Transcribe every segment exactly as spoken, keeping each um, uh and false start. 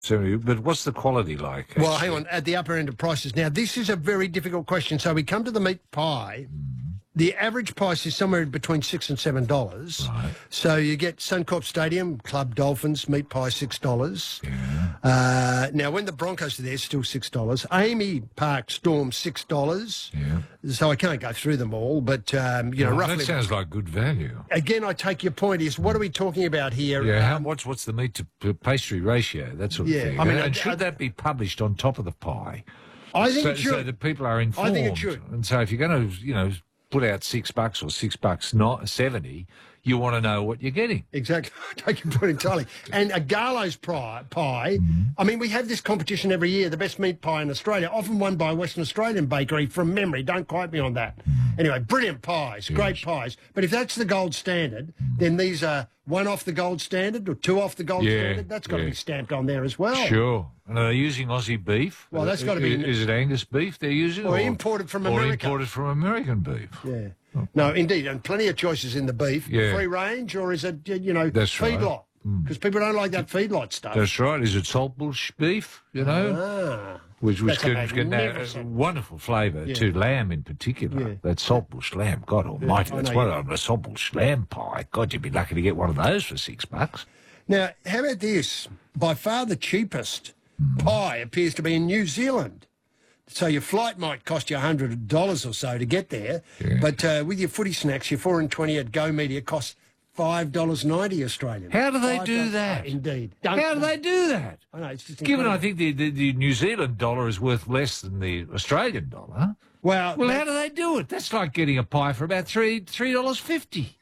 So, but what's the quality like? Well, hang on, at the upper end of prices. Now, this is a very difficult question. So we come to the meat pie. The average price is somewhere between six and seven dollars. Right. So you get Suncorp Stadium, Club Dolphins, meat pie, six dollars. Yeah. Uh, now, when the Broncos are there, still six dollars. Amy Park Storm, six dollars. Yeah. So I can't go through them all, but, um, you know, Well, roughly. that sounds like good value. Again, I take your point is, what are we talking about here? Yeah, how, Um, what's, what's the meat to p- pastry ratio, that sort of Yeah, thing? I mean, and I- should I- that be published on top of the pie? I think so, it should. so that people are informed. I think it should. And so if you're going to, you know, put out six bucks or six bucks not seventy, you want to know what you're getting. Exactly. I take your point entirely. And a Garlo's pie, pie mm-hmm. I mean, we have this competition every year, the best meat pie in Australia, often won by a Western Australian bakery from memory. Don't quote me on that. Anyway, brilliant pies, yes. Great pies. But if that's the gold standard, then these are one off the gold standard or two off the gold yeah, standard. That's got to yeah. be stamped on there as well. Sure. And are they using Aussie beef? Well, that's got to be... Is it Angus beef they're using? Or, or imported from or America. Or imported from American beef. Yeah. Oh. No, indeed, and plenty of choices in the beef. Yeah. Free range, or is it, you know, That's feedlot? Right. Because mm. people don't like that feedlot stuff. That's right. Is it saltbush beef, you know? Ah. Which, which That's can get a wonderful flavour yeah. to lamb in particular. Yeah. That saltbush lamb, God almighty. Yeah, that's what yeah. a saltbush lamb pie. God, you'd be lucky to get one of those for six bucks. Now, how about this? By far the cheapest mm. pie appears to be in New Zealand. So your flight might cost you one hundred dollars or so to get there, yeah. but uh, with your footy snacks, your four and twenty at Go Media costs five dollars ninety Australian. How do they five do that? Indeed. Don't How do they do that? I know, it's just Given incredible. I think the, the, the New Zealand dollar is worth less than the Australian dollar. Well, well, how do they do it? That's like getting a pie for about three three dollars fifty.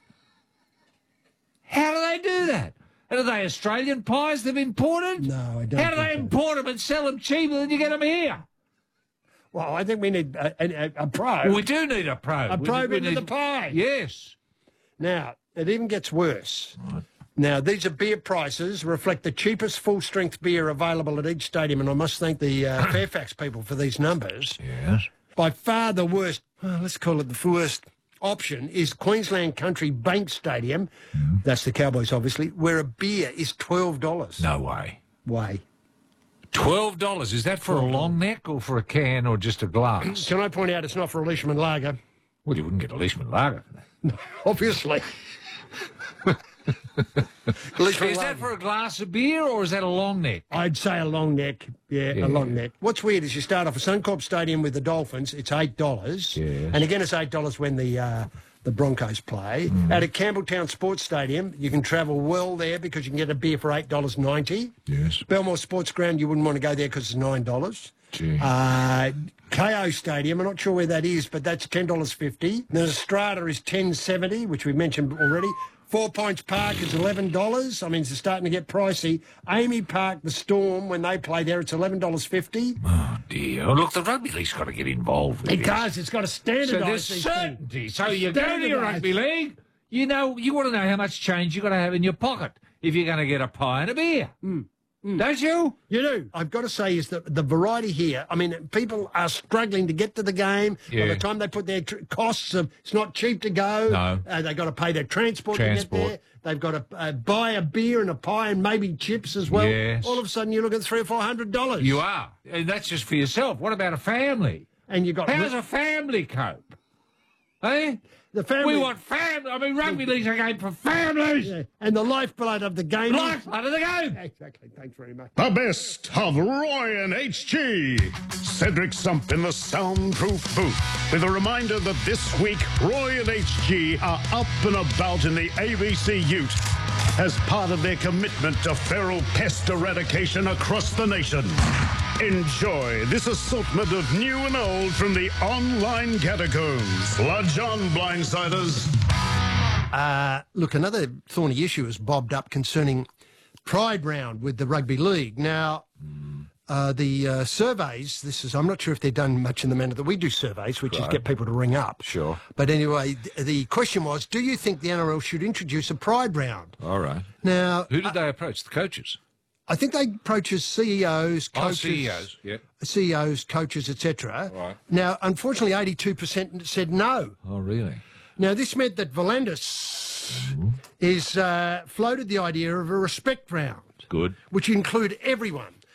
How do they do that? And are they Australian pies they've imported? No, I don't. How do they so. import them and sell them cheaper than you get them here? Well, I think we need a, a, a probe. Well, we do need a probe. A probe we, we into need... the pie. Yes. Now, it even gets worse. Right. Now, these are beer prices, reflect the cheapest full-strength beer available at each stadium, and I must thank the uh, Fairfax people for these numbers. Yes. By far the worst, well, let's call it the worst option, is Queensland Country Bank Stadium, mm. that's the Cowboys obviously, where a beer is twelve dollars. No way. Way. twelve dollars. Is that for a long neck or for a can or just a glass? Can I point out it's not for a Leishman Lager? Well, you wouldn't get a Leishman Lager for that. No, obviously. Is that for a glass of beer or is that a long neck? I'd say a long neck. Yeah, yeah. a long neck. What's weird is you start off at Suncorp Stadium with the Dolphins, it's eight dollars. Yeah. And again, it's eight dollars when the... Uh, the Broncos play. Mm. At a Campbelltown Sports Stadium, you can travel well there because you can get a beer for eight dollars ninety. Yes. Belmore Sports Ground, you wouldn't want to go there because it's nine dollars. Uh, K O Stadium, I'm not sure where that is, but that's ten dollars fifty. The Strata is ten dollars seventy, which we mentioned already. Four Points Park is eleven dollars. I mean, it's starting to get pricey. Amy Park, the Storm, when they play there, it's eleven dollars fifty. Oh, dear. Oh, look, the rugby league's got to get involved with it. It does. It's got to standardise So there's these certainty. things. So you go to your rugby league, you know, you want to know how much change you've got to have in your pocket if you're going to get a pie and a beer. Mm. Mm. Don't you? You do. I've got to say is that the variety here, I mean, people are struggling to get to the game. Yeah. By the time they put their tr- costs of, it's not cheap to go. No. Uh, they've got to pay their transport, Transport. to get there. They've got to uh, buy a beer and a pie and maybe chips as well. Yes. All of a sudden, you look at three or four hundred dollars. You are. And that's just for yourself. What about a family? And you got... How does a family cope? Eh? The family... We want family. I mean, rugby league's a game for families. Yeah. And the lifeblood of the game. Lifeblood of the game. Exactly. Thanks very much. The best of Roy and H G. Cedric Sump in the soundproof booth with a reminder that this week Roy and H G are up and about in the A B C Ute as part of their commitment to feral pest eradication across the nation. Enjoy this assortment of new and old from the online catacombs. Lodge on, blindsiders. Uh, look, another thorny issue has bobbed up concerning Pride Round with the Rugby League. Now, uh, the uh, surveys, this is, I'm not sure if they've done much in the manner that we do surveys, which right. is get people to ring up. Sure. But anyway, th- the question was, do you think the N R L should introduce a Pride Round? All right. Now, Who did uh, they approach? The coaches? I think they approach as C E Os, coaches, Oh, C E Os, yeah. C E Os, coaches, et cetera. Right. Now, unfortunately, eighty-two percent said no. Oh, really? Now, this meant that Volandis mm-hmm. is uh, floated the idea of a respect round. Good. Which include everyone.